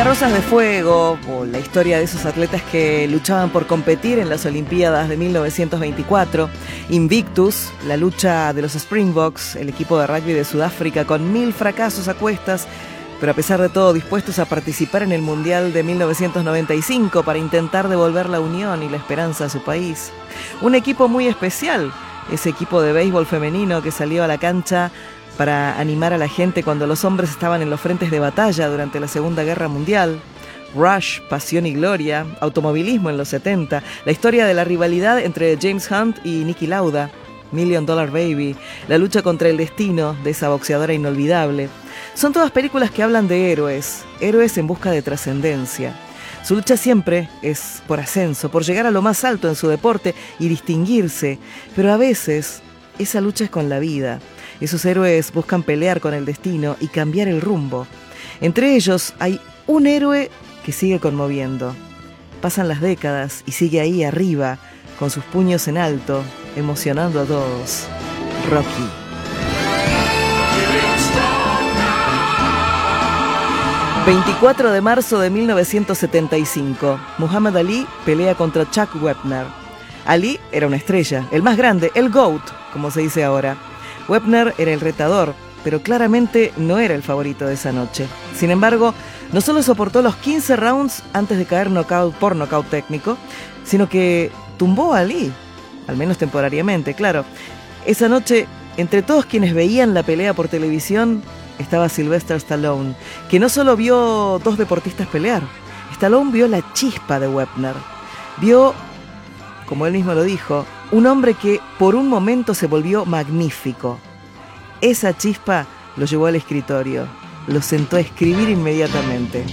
Carrozas de Fuego, o la historia de esos atletas que luchaban por competir en las Olimpiadas de 1924. Invictus, la lucha de los Springboks, el equipo de rugby de Sudáfrica, con 1000 fracasos a cuestas, pero a pesar de todo dispuestos a participar en el Mundial de 1995 para intentar devolver la unión y la esperanza a su país. Un equipo muy especial, ese equipo de béisbol femenino que salió a la cancha para animar a la gente cuando los hombres estaban en los frentes de batalla durante la Segunda Guerra Mundial. Rush, Pasión y Gloria, automovilismo en los 70, la historia de la rivalidad entre James Hunt y Niki Lauda, Million Dollar Baby, la lucha contra el destino de esa boxeadora inolvidable. Son todas películas que hablan de héroes, héroes en busca de trascendencia. Su lucha siempre es por ascenso, por llegar a lo más alto en su deporte y distinguirse, pero a veces esa lucha es con la vida. Esos héroes buscan pelear con el destino y cambiar el rumbo. Entre ellos hay un héroe que sigue conmoviendo. Pasan las décadas y sigue ahí arriba, con sus puños en alto, emocionando a todos. Rocky. ...24 de marzo de 1975... Muhammad Ali pelea contra Chuck Wepner. Ali era una estrella, el más grande, el GOAT, como se dice ahora. Wepner era el retador, pero claramente no era el favorito de esa noche. Sin embargo, no solo soportó los 15 rounds antes de caer por nocaut técnico, sino que tumbó a Ali, al menos temporariamente, claro. Esa noche, entre todos quienes veían la pelea por televisión, estaba Sylvester Stallone, que no solo vio dos deportistas pelear. Stallone vio la chispa de Wepner. Vio, como él mismo lo dijo, un hombre que por un momento se volvió magnífico. Esa chispa lo llevó al escritorio, lo sentó a escribir inmediatamente.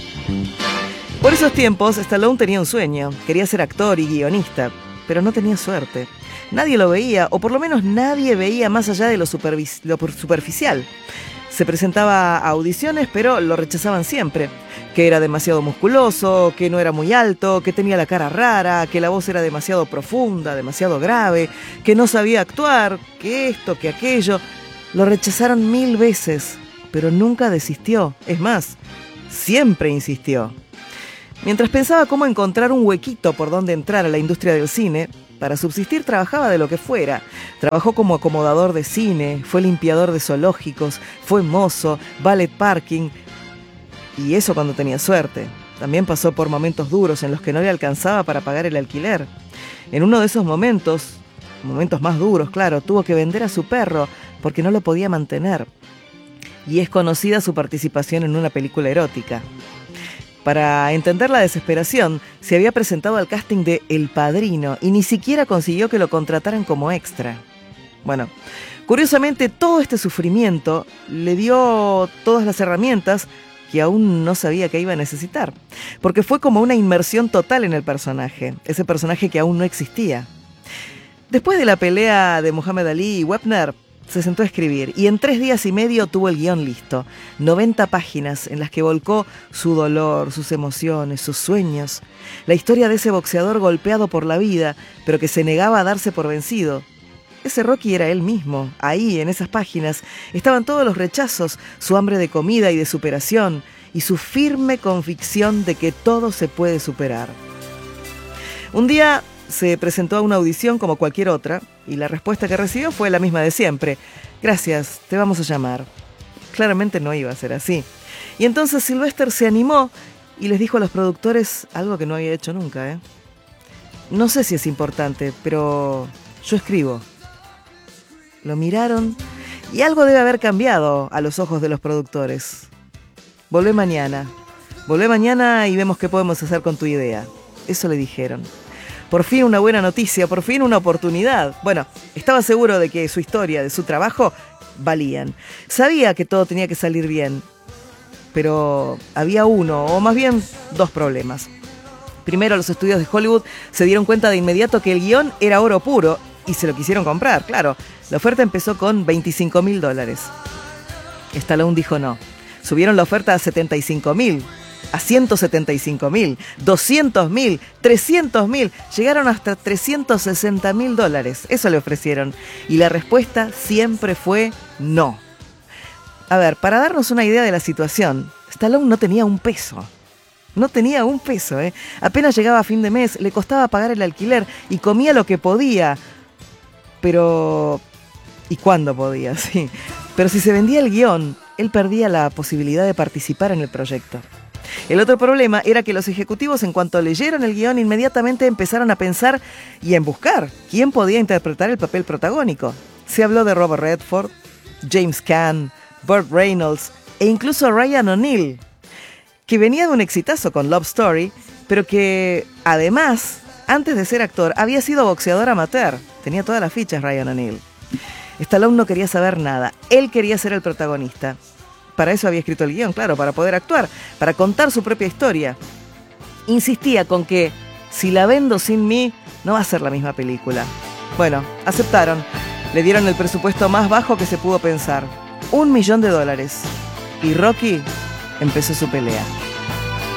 Por esos tiempos, Stallone tenía un sueño, quería ser actor y guionista, pero no tenía suerte. Nadie lo veía, o por lo menos nadie veía más allá de lo superficial. Se presentaba a audiciones, pero lo rechazaban siempre. Que era demasiado musculoso, que no era muy alto, que tenía la cara rara, que la voz era demasiado profunda, demasiado grave, que no sabía actuar, que esto, que aquello. Lo rechazaron 1000 veces, pero nunca desistió. Es más, siempre insistió. Mientras pensaba cómo encontrar un huequito por donde entrar a la industria del cine, para subsistir trabajaba de lo que fuera. Trabajó como acomodador de cine, fue limpiador de zoológicos, fue mozo, valet parking. Y eso cuando tenía suerte. También pasó por momentos duros en los que no le alcanzaba para pagar el alquiler. En uno de esos momentos más duros, claro, tuvo que vender a su perro porque no lo podía mantener. Y es conocida su participación en una película erótica. Para entender la desesperación, se había presentado al casting de El Padrino y ni siquiera consiguió que lo contrataran como extra. Bueno, curiosamente todo este sufrimiento le dio todas las herramientas que aún no sabía que iba a necesitar, porque fue como una inmersión total en el personaje, ese personaje que aún no existía. Después de la pelea de Muhammad Ali y Wepner, se sentó a escribir y en 3 días y medio tuvo el guión listo. 90 páginas en las que volcó su dolor, sus emociones, sus sueños. La historia de ese boxeador golpeado por la vida, pero que se negaba a darse por vencido. Ese Rocky era él mismo. Ahí, en esas páginas, estaban todos los rechazos, su hambre de comida y de superación, y su firme convicción de que todo se puede superar. Un día se presentó a una audición como cualquier otra, y la respuesta que recibió fue la misma de siempre. Gracias, te vamos a llamar. Claramente no iba a ser así. Y entonces Sylvester se animó y les dijo a los productores algo que no había hecho nunca, No sé si es importante, pero yo escribo. Lo miraron y algo debe haber cambiado a los ojos de los productores. Volvé mañana y vemos qué podemos hacer con tu idea. Eso le dijeron. Por fin una buena noticia, por fin una oportunidad. Bueno, estaba seguro de que su historia, de su trabajo, valían. Sabía que todo tenía que salir bien, pero había uno, o más bien 2 problemas. Primero, los estudios de Hollywood se dieron cuenta de inmediato que el guión era oro puro y se lo quisieron comprar, claro. La oferta empezó con $25,000. Stallone dijo no. Subieron la oferta a $75,000. A $175,000, $200,000, $300,000, llegaron hasta $360,000. Eso le ofrecieron. Y la respuesta siempre fue no. A ver, para darnos una idea de la situación, Stallone no tenía un peso. No tenía un peso, ¿eh? Apenas llegaba a fin de mes, le costaba pagar el alquiler y comía lo que podía. Pero... ¿y cuándo podía? Sí. Pero si se vendía el guión, él perdía la posibilidad de participar en el proyecto. El otro problema era que los ejecutivos, en cuanto leyeron el guión, inmediatamente empezaron a pensar y en buscar quién podía interpretar el papel protagónico. Se habló de Robert Redford, James Caan, Burt Reynolds e incluso Ryan O'Neal, que venía de un exitazo con Love Story, pero que además, antes de ser actor, había sido boxeador amateur. Tenía todas las fichas Ryan O'Neal. Stallone no quería saber nada. Él quería ser el protagonista. Para eso había escrito el guión, claro, para poder actuar, para contar su propia historia. Insistía con que, si la vendo sin mí, no va a ser la misma película. Bueno, aceptaron. Le dieron el presupuesto más bajo que se pudo pensar. $1 millón. Y Rocky empezó su pelea.